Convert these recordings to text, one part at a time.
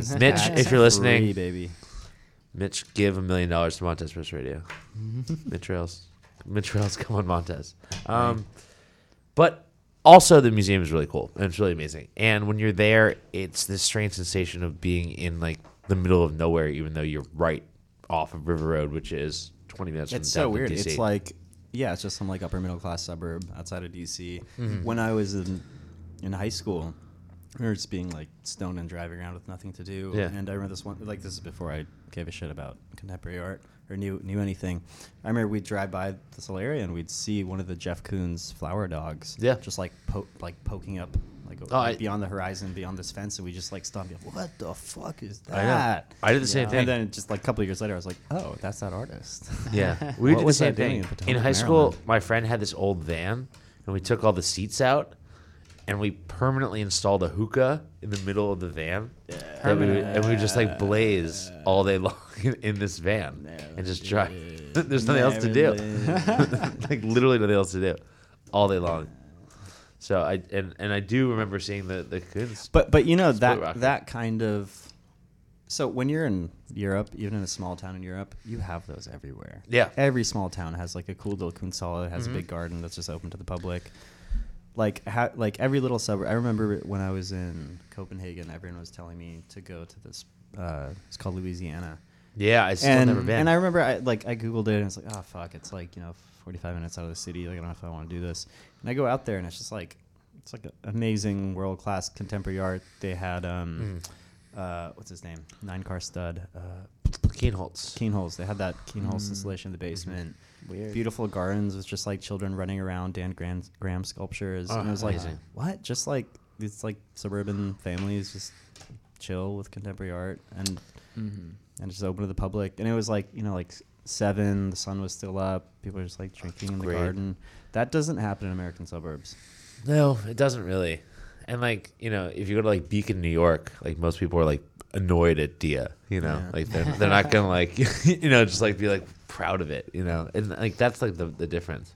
Mitch, if you're listening, Free, baby. Mitch, give $1 million to Montez Press Radio. Mitch Rails, come on Montez. But also the museum is really cool and it's really amazing. And when you're there, it's this strange sensation of being in like the middle of nowhere, even though you're right off of River Road, which is 20 minutes from It's downtown so weird. DC. It's like, it's just some like upper middle class suburb outside of DC. When I was in high school, we were just being like stoned and driving around with nothing to do. Yeah. And I remember this one, like this is before I gave a shit about contemporary art or knew anything. I remember we'd drive by this whole area and we'd see one of the Jeff Koons flower dogs. Yeah. Just like poking up beyond the horizon, beyond this fence, and we just like stopped. Like, what the fuck is that? I did the same thing. And then just like a couple of years later, I was like, oh, that's that artist. Yeah, we What did the was same that doing thing. in In Potomac, high school, Maryland? my friend had this old van, and we took all the seats out, and we permanently installed a hookah in the middle of the van, and we would just like blaze all day long in this van and just drive. There's nothing else to do, like literally nothing else to do, all day long. So I do remember seeing the Koons. But you know Split rocket. that kind of. So when you're in Europe, even in a small town in Europe, you have those everywhere. Yeah. Every small town has like a cool little Kunsala, has a big garden that's just open to the public. Like every little suburb. I remember when I was in Copenhagen, everyone was telling me to go to this. It's called Louisiana. Yeah, I still never been. And I remember I Googled it and it's like, oh fuck, it's like 45 minutes out of the city. Like I don't know if I want to do this. And I go out there and it's just like an amazing world class contemporary art. They had what's his name? 9-car stud. Keenholz. They had that Keenholz installation in the basement. Weird. Beautiful gardens with just like children running around, Dan Graham sculptures. And it was like, amazing. what? Just like these like suburban families just chill with contemporary art and just open to the public. And it was like, like 7, the sun was still up. People were just like drinking in the garden. That doesn't happen in American suburbs. No, it doesn't really. And like, if you go to like Beacon, New York, like most people are like annoyed at Dia, like they're not gonna like, just like be like proud of it, and like that's like the difference.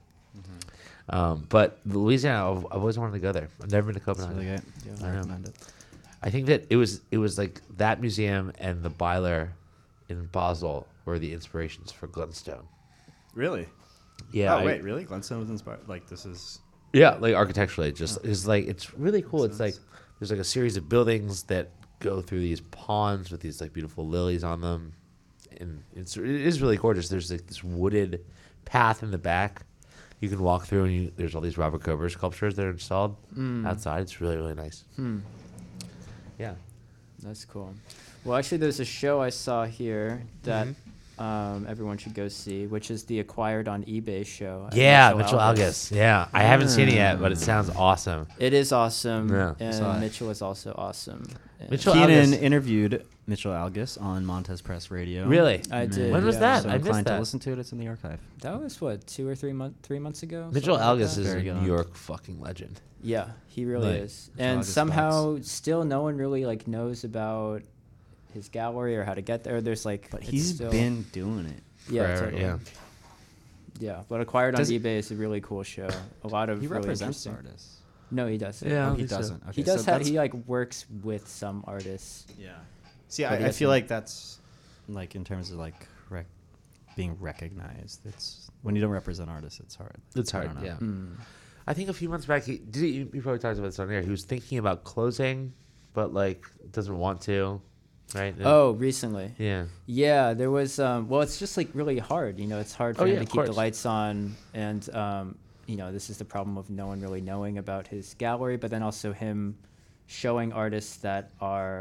But Louisiana, I've always wanted to go there. I've never been to Copenhagen. Really good. Yeah, I know. recommend it. I think that it was like that museum and the Byler in Basel were the inspirations for Glenstone. Really? Yeah. wait, really? Glenstone was inspired. Like this is. Yeah, like architecturally, it's really cool. It's like there's like a series of buildings that go through these ponds with these like beautiful lilies on them, and it is really gorgeous. There's like this wooded path in the back you can walk through, and there's all these Robert Kober sculptures that are installed outside. It's really, really nice. Yeah. That's cool. Well, actually, there's a show I saw here that everyone should go see, which is the Acquired on eBay show. Yeah, Mitchell Algus. Yeah, I haven't seen it yet, but it sounds awesome. It is awesome, Yeah. and Mitchell is also awesome. And Mitchell Keenan Algus. interviewed Mitchell Algus on Montez Press Radio. Really? I did. When was yeah. that? So I missed inclined that. to listen to it. It's in the archive. That was what 2 or 3 months ago. Mitchell something like Algus that? is a Very good. New York fucking legend. Yeah, he really Like, is. Mitchell And Algus somehow, still, no one really like knows about his gallery or how to get there. There's like, But it's he's still, been doing it. yeah, Forever, totally. yeah. Yeah, but Acquired on Does- eBay is a really cool show. A lot of He really represents interesting. artists. No, he doesn't. Yeah. I Oh, don't he think so. doesn't. Okay, He does so have. that's- He like works with some artists. Yeah. See, But he I feel doesn't- like that's like in terms of like being recognized. It's when you don't represent artists, it's hard. It's I hard, don't know. yeah. Mm. I think a few months back, he probably talked about this on air. He was thinking about closing, but like doesn't want to, right? Oh, recently. yeah. Yeah, there was. Well, it's just like really hard. It's hard for Oh, him yeah, to of keep the course. lights on, and this is the problem of no one really knowing about his gallery, but then also him showing artists that are,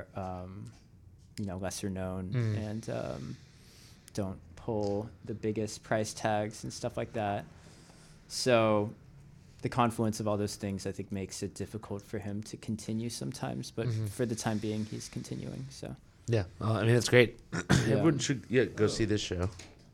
lesser known and don't pull the biggest price tags and stuff like that. So the confluence of all those things, I think, makes it difficult for him to continue sometimes. But for the time being, he's continuing. So Yeah. I mean, it's great. Yeah. Everyone should go see this show.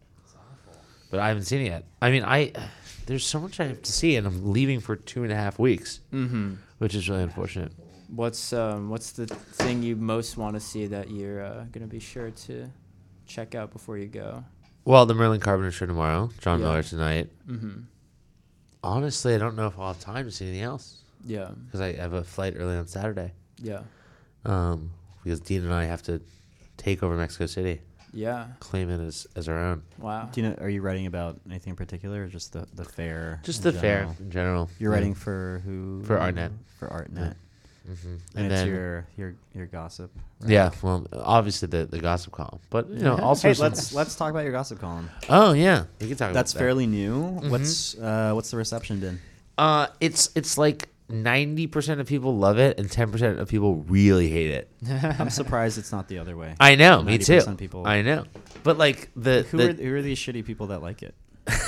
But I haven't seen it yet. I mean, there's so much I have to see, and I'm leaving for 2.5 weeks, which is really unfortunate. what's the thing you most want to see that you're gonna be sure to check out before you go? Well, the Merlin Carpenter show tomorrow, John Yeah. Miller tonight. Mm-hmm. Honestly, I don't know if I'll have time to see anything else Yeah. because I have a flight early on Saturday. Yeah. because Dean and I have to take over Mexico City, Yeah. claim it as our own. Wow. Do you know? Are you writing about anything in particular, or just the fair? Just in the fair general? in general. You're Yeah. writing for who? For Artnet. For Artnet. Mhm. And, then it's your gossip. right? yeah, well, obviously the gossip column, but also Hey, some- let's talk about your gossip column. Oh yeah, we can talk about That's that. fairly new. Mhm. What's the reception been? It's like 90% of people love it and 10% of people really hate it. I'm surprised it's not the other way. I know, me too. 90% people- I know, but like Who are these shitty people that like it?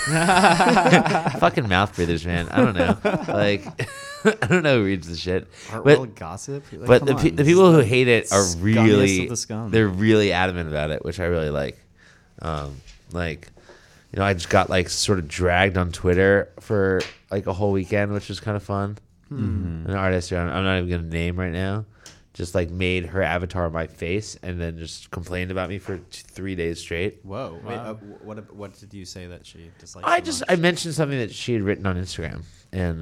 fucking mouth breathers, man. I don't know. Like, I don't know who reads the shit. Artwell gossip. Like, But come the on, the this people is who the hate it are scummiest really of the scum. they're really adamant about it, which I really like. Like, I just got like sort of dragged on Twitter for like a whole weekend, which was kind of fun. Mhm. An artist who I'm not even gonna name right now, just like made her avatar my face and then just complained about me for 3 days straight. Whoa. Wait, Wow. what did you say that she disliked? I mentioned something that she had written on Instagram, and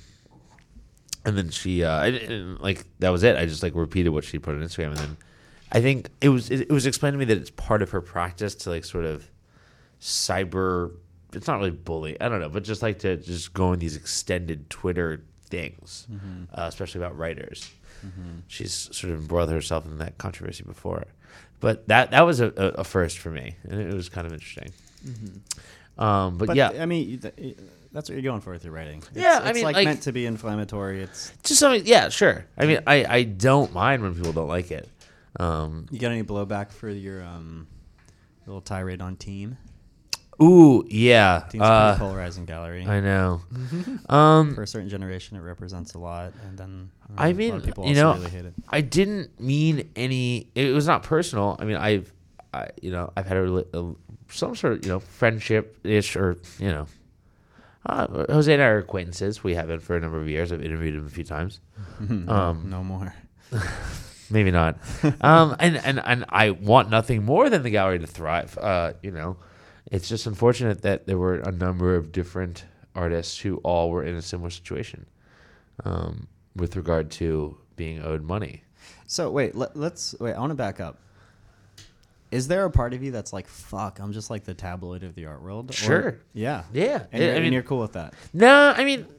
then she like that was it. I just like repeated what she put on Instagram, and then I think it was explained to me that it's part of her practice to like sort of cyber. It's not really bully. I don't know, but just like to just go in these extended Twitter things, especially about writers. She's sort of embroiled herself in that controversy before, but that was a first for me, and it was kind of interesting. But yeah, I mean, that's what you're going for with your writing. Yeah, it's I mean, like like- meant to be inflammatory. It's just something. Yeah, sure. I mean, I don't mind when people don't like it. you got any blowback for your little tirade on Team? Ooh, yeah. Team's a pretty polarizing gallery. I know. For a certain generation, it represents a lot, and then I a lot mean, of people you also know, really hate it. I didn't mean any. It was not personal. I mean, I've had some sort of friendship ish, or Jose and I are acquaintances. We have been for a number of years. I've interviewed him a few times. No more. Maybe not. And I want nothing more than the gallery to thrive. It's just unfortunate that there were a number of different artists who all were in a similar situation with regard to being owed money. So wait, let's wait. I want to back up. Is there a part of you that's like, fuck, I'm just like the tabloid of the art world? Or- Sure. yeah. Yeah. And you're cool with that? No, I mean,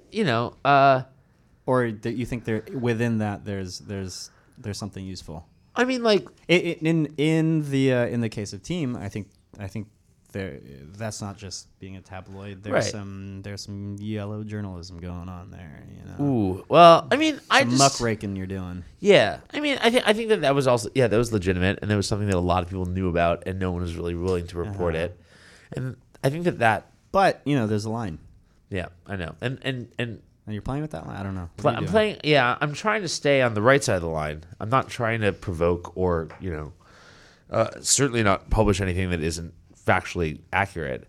Or that you think there within that there's something useful? I mean, like, In the case of Team, I think that's not just being a tabloid. There's Right. some yellow journalism going on there. ooh, well, I mean, I Some just muckraking you're doing. Yeah, I mean, I think that was also that was legitimate, and there was something that a lot of people knew about, and no one was really willing to report it. And I think that But there's a line, yeah, I know, and and you're playing with that line. I don't know. What are you I'm doing? playing. Yeah, I'm trying to stay on the right side of the line. I'm not trying to provoke or certainly not publish anything that isn't factually accurate.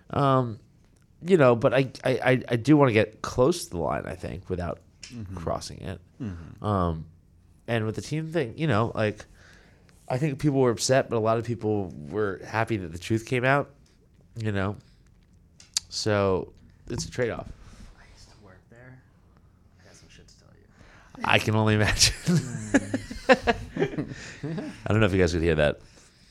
But I do want to get close to the line, I think, without crossing it. And with the Team thing, like, I think people were upset, but a lot of people were happy that the truth came out. So it's a trade-off. I used to work there. I got some shit to tell you. I can only imagine. I don't know if you guys could hear that.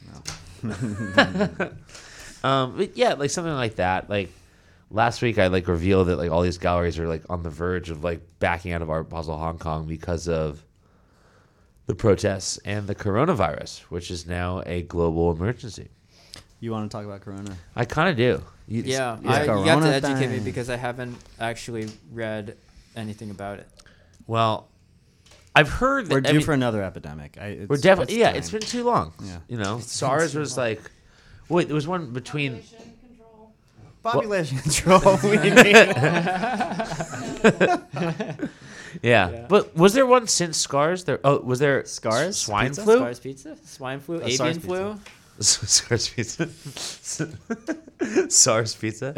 But yeah, like something like that. Like last week, I like revealed that like all these galleries are like on the verge of like backing out of Art Basel Hong Kong because of the protests and the coronavirus, which is now a global emergency. You want to talk about Corona? I kind of do. Yeah, Yeah. you got Corona to educate me thing. because I haven't actually read anything about it. Well, I've heard that We're due for another epidemic. we're definitely time. it's been too long. Yeah. SARS was like. Wait, there was one between. Population control. We need. Yeah, but was there one since SCARS? Was there SCARS? swine Pizza? flu? SARS pizza, swine flu, avian SARS flu. SARS pizza. SARS pizza.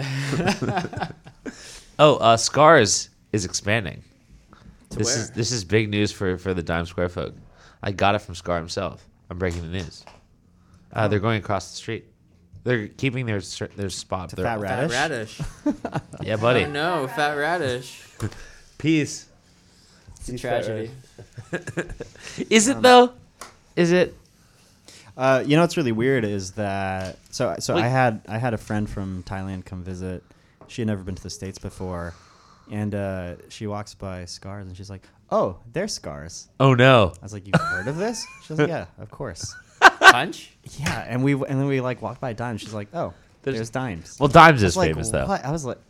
SCARS is expanding. This is big news for the Dime Square folk. I got it from Scar himself. I'm breaking the news. They're going across the street. They're keeping their spot. To Their- Fat Radish? Fat radish. Yeah, buddy. Oh no, fat radish. Peace. It's a tragedy. Is it though? Is it? You know what's really weird is that I had a friend from Thailand come visit. She had never been to the States before, and she walks by Scars and she's like, "Oh, they're Scars." Oh no. I was like, "You've heard of this?" She was like, "Yeah, of course." Punch? Yeah, and then we like walked by Dimes. She's like, "Oh, there's Dimes." Well, Dimes I is was like, famous though. what? I was like,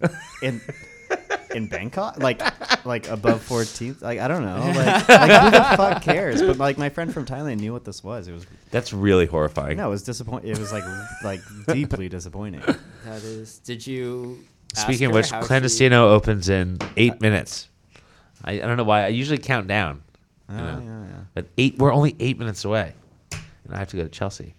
in Bangkok, like above 14th. Like I don't know, like who the fuck cares? But like my friend from Thailand knew what this was. It was That's really horrifying. no, it was disappointing. It was like deeply disappointing. That is. Did you? ask Speaking of her which, how she- Clandestino opens in 8 minutes. I don't know why. I usually count down. Oh, You know. yeah. But we're only 8 minutes away, and I have to go to Chelsea.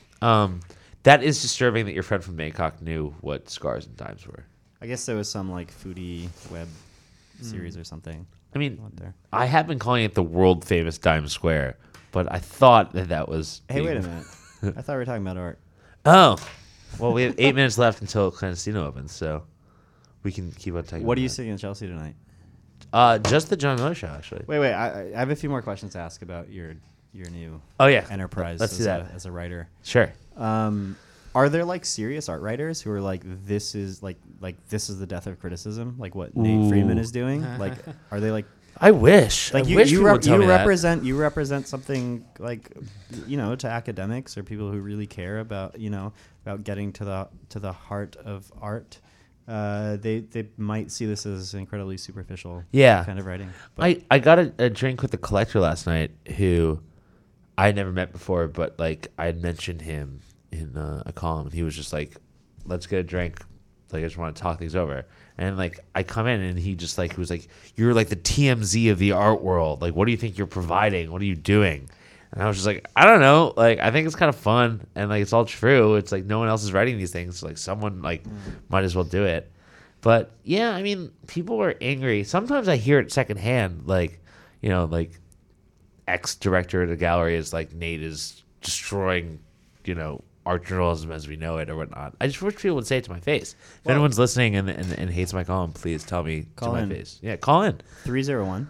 That is disturbing that your friend from Bangkok knew what Scars and Dimes were. I guess there was some like foodie web series or something. I mean, out there. I have been calling it the world famous Dimes Square, but I thought that was. Hey, wait a being- minute. I thought we were talking about art. Oh, well, we have 8 minutes left until Clandestino opens, so we can keep on talking. What are you about seeing in Chelsea tonight? that. Just the John Miller show, actually. Wait. I have a few more questions to ask about your new Oh yeah, enterprise Let's do that. as a writer. Sure. Are there like serious art writers who are like this is the death of criticism, like what Nate Freeman is doing? Like, are they like I wish. like I you wish you, people rep- would tell you me that. represent something like to academics or people who really care about about getting to the heart of art. They might see this as incredibly superficial Yeah. kind of writing. But I got a drink with the collector last night who I had never met before, but like I had mentioned him in a column, and he was just like, "Let's get a drink. Like I just want to talk things over." And like I come in, and he just like was like, "You're like the TMZ of the art world. Like, what do you think you're providing? What are you doing?" And I was just like, "I don't know. Like, I think it's kind of fun, and like it's all true. It's like no one else is writing these things. So, like someone like might as well do it." But yeah, I mean, people are angry. Sometimes I hear it secondhand, like like ex-director of the gallery is like Nate is destroying, art journalism as we know it or whatnot. I just wish people would say it to my face. If anyone's listening and hates my column, please tell me Call to in. my face. Yeah, call in. 301.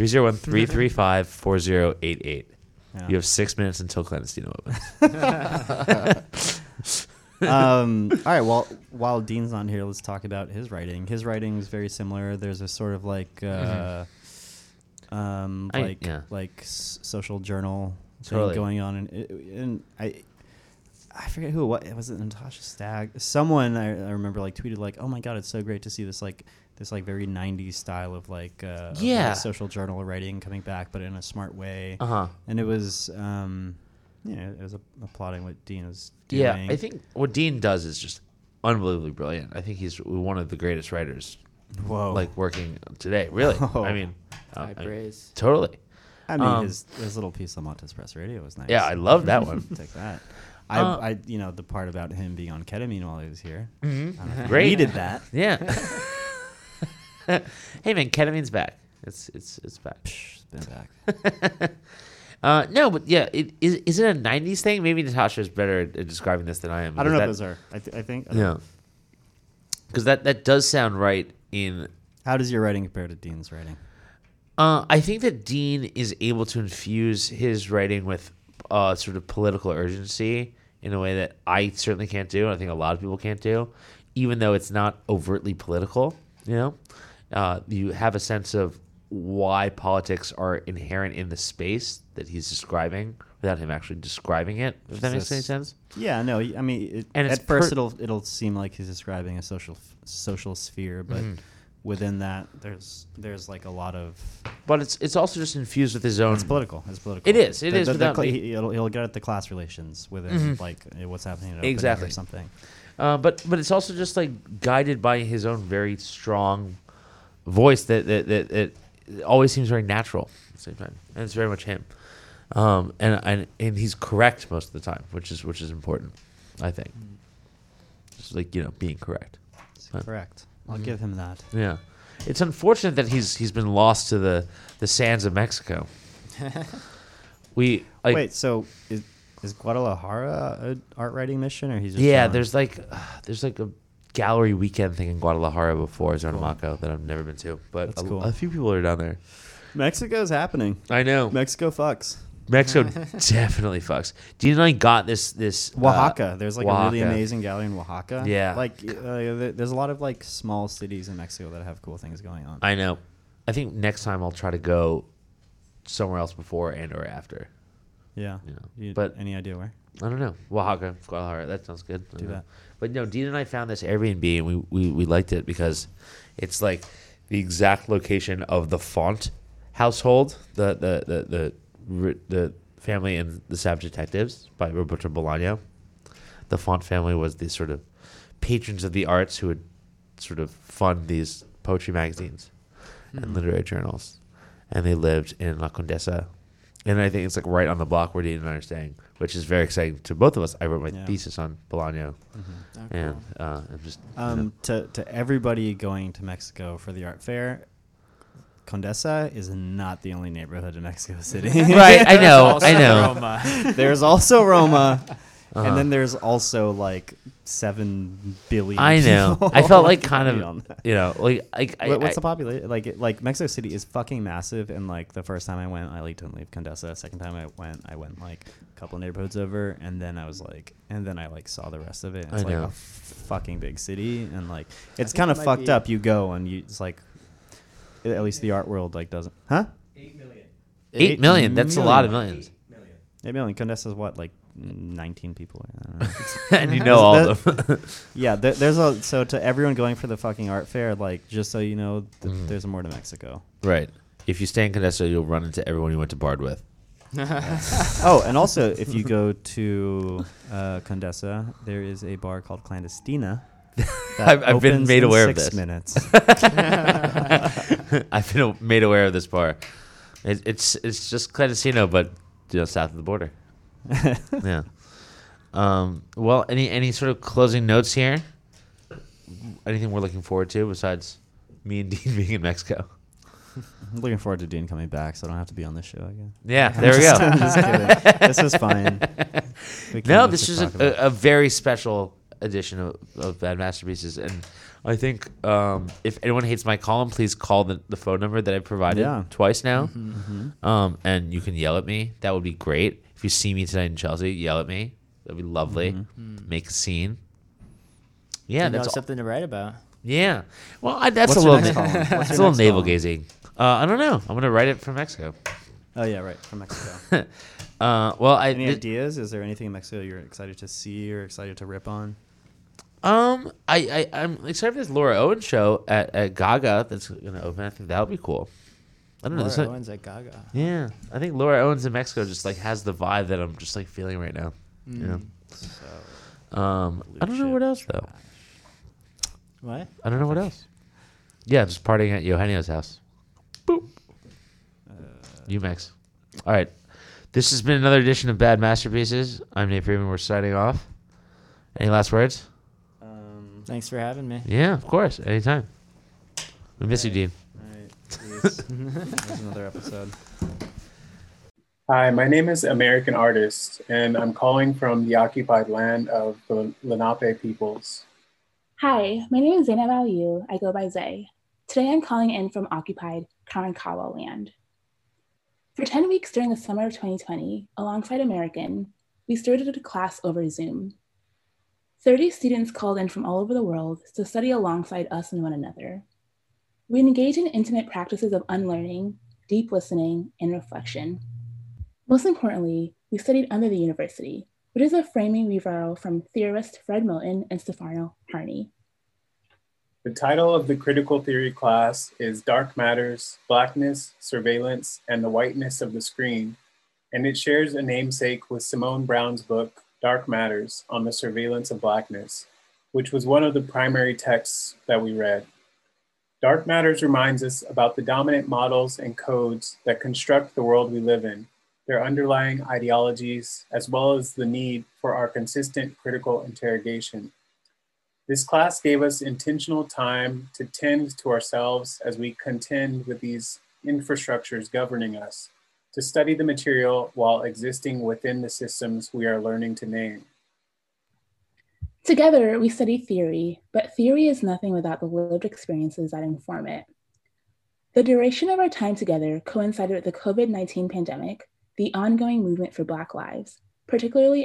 301-335-4088. Yeah. You have 6 minutes until Clandestino opens. All right. Well, while Dean's not here, let's talk about his writing. His writing is very similar. There's a sort of like, social journal Totally. thing going on, and I forget who. What was it? Natasha Stagg. Someone I remember like tweeted like, "Oh my god, it's so great to see this very 90s style of like social journal writing coming back, but in a smart way." And it was it was applauding what Dean was doing. Yeah, I think what Dean does is just unbelievably brilliant. I think he's one of the greatest writers Whoa. like working today. Really, Oh. I mean, High praise. totally. I mean, his little piece on Montes Press Radio was nice. Yeah, I love that one. Take that. I the part about him being on ketamine while he was here. Mhm. I don't know if Great. he needed that. Yeah. Hey man, ketamine's back. It's back. Psh, it's been back. No, but yeah, is it a '90s thing? Maybe Natasha is better at describing this than I am. I don't know because if those are. I think. Yeah. Because that does sound right in. How does your writing compare to Dean's writing? I think that Dean is able to infuse his writing with sort of political urgency in a way that I certainly can't do, and I think a lot of people can't do, even though it's not overtly political. You have a sense of why politics are inherent in the space that he's describing without him actually describing it. If that makes any sense. Yeah, no. I mean, And it's at first it'll seem like he's describing a social sphere, but within that, there's like a lot of. But it's also just infused with his own. It's political. It's political. It is. It is. Without he'll get at the class relations within like what's happening at Exactly. or something. But it's also just like guided by his own very strong voice that always seems very natural at the same time, and it's very much him. And he's correct most of the time, which is important, I think. Just like being correct. Correct. I'll give him that. Yeah, it's unfortunate that he's been lost to the sands of Mexico. Wait, so is Guadalajara an art writing mission, or he's just Yeah, on- there's like a gallery weekend thing in Guadalajara before Zonamaco that I've never been to, but That's cool. a few people are down there. Mexico's happening. I know. Mexico fucks. Mexico definitely fucks. Dean and I got this Oaxaca. There's like a really Oaxaca. amazing gallery in Oaxaca. Yeah. Like there's a lot of like small cities in Mexico that have cool things going on. I know. I think next time I'll try to go somewhere else before and or after. Yeah. But any idea where? I don't know. Oaxaca, Guadalajara. That sounds good. Do that. But no, Dean and I found this Airbnb and we liked it because it's like the exact location of the Font household, the family in The Savage Detectives by Roberto Bolaño. The Font family was the sort of patrons of the arts who would sort of fund these poetry magazines and literary journals. And they lived in La Condesa. And I think it's like right on the block where Dean and I are staying, which is very exciting to both of us. I wrote my thesis on Bolaño. And I'm just... To everybody going to Mexico for the art fair, Condesa is not the only neighborhood in Mexico City. Right, I know. Roma. There's also Roma, and then there's also like 7 billion. I know. people I felt like kind on of, that. you know, like What's the population? Like Mexico City is fucking massive, and like the first time I went, I didn't leave Condesa. Second time I went like a couple neighborhoods over, and then I saw the rest of it. It's I like know. a fucking big city, and like it's think kind it of might fucked be- up. You go and it's like, at least the art world like doesn't, huh? 8 million. 8 million. That's a lot of millions. 8 million. 8 million. Condesa's what, like 19 people? I don't know. And you know all of them. Yeah, so to everyone going for the fucking art fair, like just so you know, there's more to Mexico. Right. If you stay in Condesa, you'll run into everyone you went to Bard with. Oh, and also if you go to Condesa, there is a bar called Clandestina. that I've been opens made in aware of 6 this. minutes. I've been made aware of this bar. It's just clandestino, but south of the border. Yeah. Well, any sort of closing notes here? Anything we're looking forward to besides me and Dean being in Mexico? I'm looking forward to Dean coming back, so I don't have to be on this show again. Yeah, there we I'm go. just kidding. This is fine. No, this is a very special edition of Bad Masterpieces, and I think if anyone hates my column, please call the phone number that I provided twice now, and you can yell at me. That would be great. If you see me tonight in Chelsea, yell at me. That'd be lovely. Make a scene. Yeah, You know that's something to write about. yeah. Well, that's What's a your little next column? What's that's a your little next navel column? gazing. I don't know. I'm gonna write it from Mexico. Oh yeah, right, from Mexico. Well, Any ideas? Is there anything in Mexico you're excited to see or excited to rip on? I'm excited for this Laura Owen show at Gaga that's gonna open. I think that'll be cool. I don't know. Laura there's Owens at Gaga. yeah, I think Laura Owens in Mexico just like has the vibe that I'm just like feeling right now. You know. I don't know what else though. What? I don't know what else. Yeah, just partying at Eugenio's house. Boop. UMax. All right. This has been another edition of Bad Masterpieces. I'm Nate Freeman. We're signing off. Any last words? Thanks for having me. Yeah, of course. Anytime. We miss you, Dean. All right, there's another episode. Hi, my name is American Artist, and I'm calling from the occupied land of the Lenape peoples. Hi, my name is Zainab Aliyu. I go by Zay. Today I'm calling in from occupied Karankawa land. For 10 weeks during the summer of 2020, alongside American, we started a class over Zoom. 30 students called in from all over the world to study alongside us and one another. We engage in intimate practices of unlearning, deep listening, and reflection. Most importantly, we studied under the university, which is a framing we borrow from theorist Fred Moten and Stefano Harney. The title of the critical theory class is Dark Matters, Blackness, Surveillance, and the Whiteness of the Screen, and it shares a namesake with Simone Brown's book, Dark Matters, on the Surveillance of Blackness, which was one of the primary texts that we read. Dark Matters reminds us about the dominant models and codes that construct the world we live in, their underlying ideologies, as well as the need for our consistent critical interrogation. This class gave us intentional time to tend to ourselves as we contend with these infrastructures governing us, to study the material while existing within the systems we are learning to name. Together, we study theory, but theory is nothing without the lived experiences that inform it. The duration of our time together coincided with the COVID-19 pandemic, the ongoing movement for Black lives, particularly